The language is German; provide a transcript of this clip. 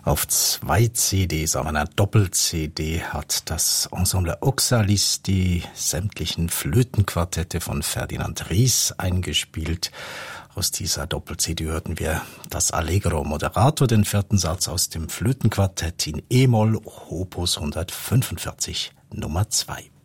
Auf 2 CDs, auf einer Doppel-CD hat das Ensemble Oxalis die sämtlichen Flötenquartette von Ferdinand Ries eingespielt. Aus dieser Doppel-CD hörten wir das Allegro Moderato, den 4. Satz aus dem Flötenquartett in E-Moll, Opus 145, Nummer 2.